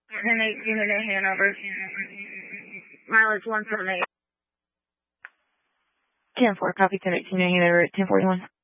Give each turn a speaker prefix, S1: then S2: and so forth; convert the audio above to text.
S1: Unit Hanover. Mileage 178.
S2: 10-4, copy 10-18, Hanover at 1041.